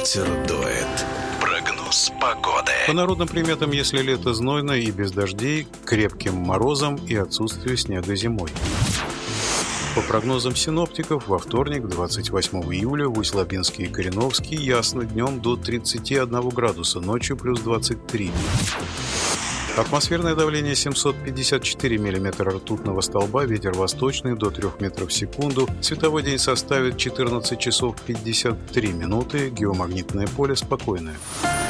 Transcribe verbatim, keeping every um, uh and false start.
ветер дует. Прогноз погоды. По народным приметам, если лето знойное и без дождей, крепким морозом и отсутствию снега зимой. По прогнозам синоптиков, во вторник, двадцать восьмого июля, в Усть-Лабинске и Кореновске ясно днем до тридцати одного градуса, ночью плюс двадцать три. Атмосферное давление семьсот пятьдесят четыре миллиметра ртутного столба, ветер восточный до трёх метров в секунду, световой день составит четырнадцать часов пятьдесят три минуты, геомагнитное поле спокойное.